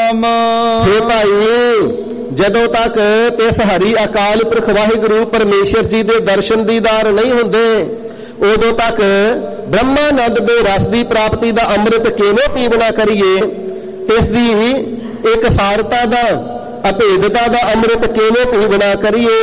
ਨਾਮ। हे ਭਾਈ, ਜਦੋਂ ਤੱਕ ਇਸ ਹਰੀ ਅਕਾਲ ਪੁਰਖ ਵਾਹਿਗੁਰੂ ਪਰਮੇਸ਼ਰ ਜੀ ਦੇ ਦਰਸ਼ਨ ਦੀਦਾਰ ਨਹੀਂ ਹੁੰਦੇ, ਉਦੋਂ ਤੱਕ ਬ੍ਰਹਮਾਨੰਦ ਦੇ ਰਸ ਦੀ ਪ੍ਰਾਪਤੀ ਦਾ ਅੰਮ੍ਰਿਤ ਕਿਵੇਂ ਪੀਵਣਾ ਕਰੀਏ, ਇਸ ਦੀ ਇੱਕ ਸਾਰਤਾ ਦਾ, ਅਭੇਦਤਾ ਦਾ ਅੰਮ੍ਰਿਤ ਕਿਵੇਂ ਪੀਵਣਾ ਕਰੀਏ,